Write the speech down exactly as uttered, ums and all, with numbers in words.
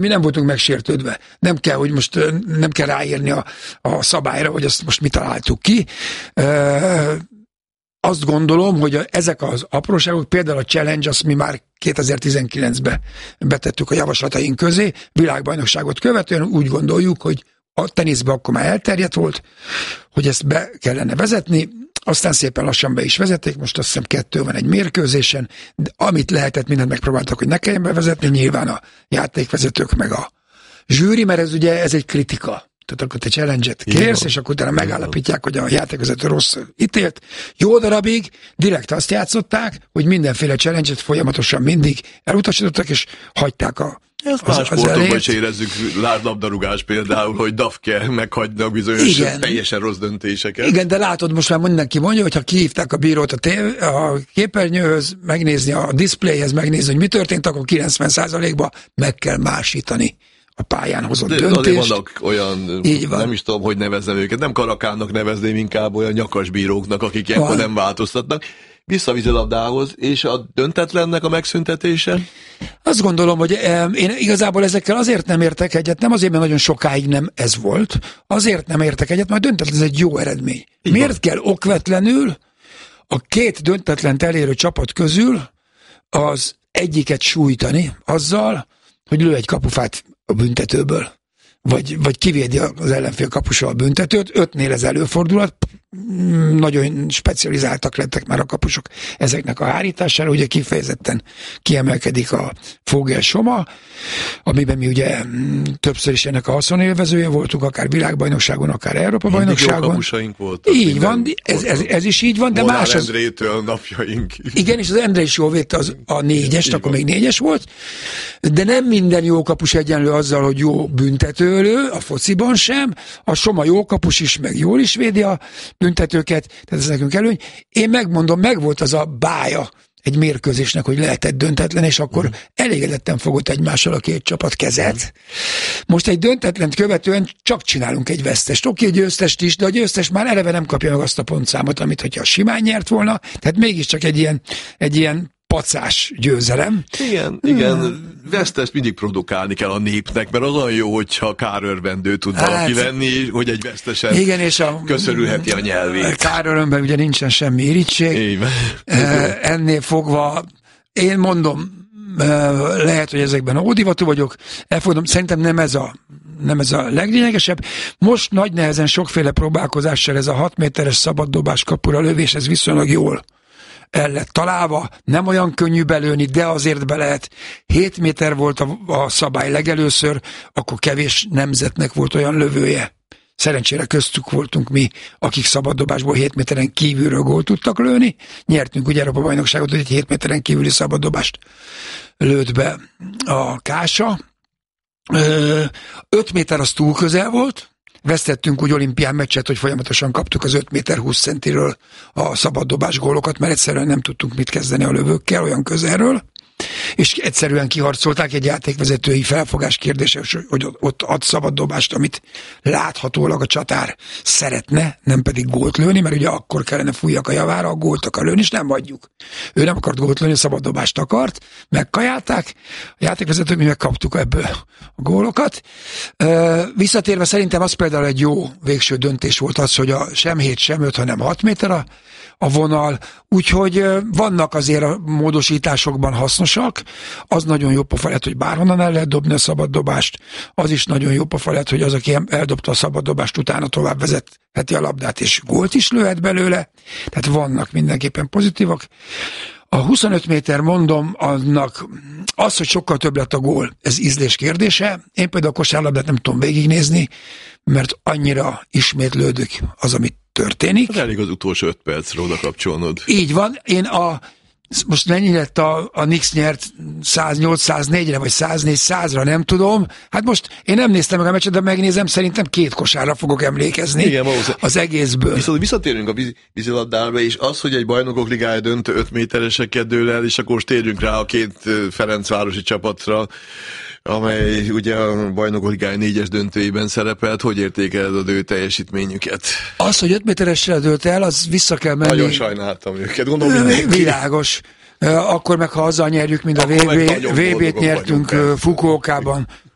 Mi nem voltunk megsértődve. Nem kell, hogy most nem kell ráírni a, a szabályra, hogy azt most mi találtuk ki. E, azt gondolom, hogy a, ezek az apróságok, például a challenge, azt mi már kétezer-tizenkilencben betettük a javaslataink közé, világbajnokságot követően úgy gondoljuk, hogy a teniszben akkor már elterjedt volt, hogy ezt be kellene vezetni, aztán szépen lassan be is vezették, most azt hiszem kettő van egy mérkőzésen, de amit lehetett, mindent megpróbáltak, hogy ne kelljen bevezetni, nyilván a játékvezetők meg a zsűri, mert ez ugye ez egy kritika. Tehát akkor te challenge-et kérsz, és akkor utána megállapítják, hogy a játékvezető rossz ítélt. Jó darabig direkt azt játszották, hogy mindenféle challenge-et folyamatosan mindig elutasítottak, és hagyták a Ezt más sportokban is érezzük, labdarúgás például, hogy dafke meghagynak bizonyos igen. teljesen rossz döntéseket. Igen, de látod, most már mindenki mondja, hogy ha kihívták a bírót a, tév, a képernyőhöz, megnézni a diszpléhez, megnézni, hogy mi történt, akkor kilencven százalékban meg kell másítani a pályán hozott de döntést. Azért vannak olyan, van. nem is tudom, hogy nevezzem őket, nem karakának nevezném, inkább olyan nyakasbíróknak, akik ekkor nem változtatnak. Vissza vízilabdához, és a döntetlennek a megszüntetése? Azt gondolom, hogy én igazából ezekkel azért nem értek egyet, nem azért, mert nagyon sokáig nem ez volt, azért nem értek egyet, mert döntetlen ez egy jó eredmény. Igen. Miért kell okvetlenül a két döntetlent elérő csapat közül az egyiket sújtani azzal, hogy lő egy kapufát a büntetőből, vagy, vagy kivédi az ellenfél kapusa a büntetőt, ötnél ez előfordulat, nagyon specializáltak lettek már a kapusok ezeknek a hárítására, ugye kifejezetten kiemelkedik a Fogel Soma, amiben mi ugye többször is ennek a haszonélvezője voltunk, akár világbajnokságon, akár Európa-bajnokságon. Mindig jó kapusaink voltak. Így van, ez, ez, ez is így van, de Molnár más az... Endrétől napjaink. Igen, és az Endre is jól védte az, a négyest, akkor még négyes volt, de nem minden jó kapus egyenlő azzal, hogy jó büntetőlő, a fociban sem, a Soma jó kapus is, meg jól is védi a büntetőket, tehát ez nekünk előny. Én megmondom, megvolt az a bája egy mérkőzésnek, hogy lehetett döntetlen, és akkor uh-huh. elégedetten fogott egymással a két csapat kezet. Most egy döntetlent követően csak csinálunk egy vesztest. Oké, egy győztest is, de a győztes már eleve nem kapja meg azt a pontszámot, amit hogyha simán nyert volna, tehát mégiscsak egy ilyen, egy ilyen pacás győzelem. Igen, igen. Hmm. Vesztest mindig produkálni kell a népnek, mert az olyan jó, hogyha kárörvendő tud hát, valaki lenni, hogy egy vesztesen igen, és a, köszörülheti a nyelvét. Kárörömben ugye nincsen semmi irítség. Ennél fogva, én mondom, lehet, hogy ezekben ódivatú vagyok, elfogadom, szerintem nem ez a nem ez a leglényegesebb. Most nagy nehezen sokféle próbálkozással ez a hat méteres szabaddobás kapura lövés, ez viszonylag jól el lett találva, nem olyan könnyű belőni, de azért be lehet. hét méter volt a, a szabály legelőször, akkor kevés nemzetnek volt olyan lövője. Szerencsére köztük voltunk mi, akik szabaddobásból hét méteren kívülről gólt tudtak lőni. Nyertünk ugye Európa-bajnokságot, hogy egy hét méteren kívüli szabaddobást lőtt be a Kása. öt méter az túl közel volt, vesztettünk úgy olimpián meccset, hogy folyamatosan kaptuk az öt méter húsz centiről a szabaddobás gólokat, mert egyszerűen nem tudtunk mit kezdeni a lövőkkel olyan közelről, és egyszerűen kiharcolták egy játékvezetői felfogás kérdése, hogy ott ad szabaddobást, amit láthatólag a csatár szeretne, nem pedig gólt lőni, mert ugye akkor kellene fújjak a javára, a gólt akar lőni, és nem hagyjuk. Ő nem akart gólt lőni, a szabaddobást akart, megkajálták, a játékvezetők, mi megkaptuk ebből a gólokat. Visszatérve szerintem az például egy jó végső döntés volt az, hogy a sem hét, sem öt, hanem hat méter a, a vonal, úgyhogy vannak azért a módosításokban hasznosak, az nagyon jó pofa lett, hogy bárhonnan el lehet dobni a szabaddobást, az is nagyon jó pofa lett, hogy az, aki eldobta a szabaddobást, utána tovább vezetheti a labdát, és gólt is lőhet belőle, tehát vannak mindenképpen pozitívak. A huszonöt méter, mondom, annak az, hogy sokkal több lett a gól, ez ízlés kérdése. Én például a kosárlabdát nem tudom végignézni, mert annyira ismétlődik az, amit történik. Az elég az utolsó öt percre oda kapcsolnod. Így van. Én a most mennyi lett a, a Knicks nyert száznyolc száznégyre, vagy száznégy százra, nem tudom. Hát most én nem néztem meg a meccset, de megnézem, szerintem két kosárra fogok emlékezni. Igen, az egészből. Viszont visszatérünk a vízilabdába, és az, hogy egy bajnokok ligája döntő öt métereseket dől el, és akkor most térjünk rá a két Ferencvárosi csapatra, amely ugye a bajnokok ligája négyes döntőjében szerepelt. Hogy értékeled az ő teljesítményüket? Az, hogy öt méteresre dőlt el, az vissza kell menni. Nagyon sajnáltam őket, gondolom mindenki. Világos. Akkor meg, ha azzal nyerjük, mint a vé bét nyertünk Fukuokában,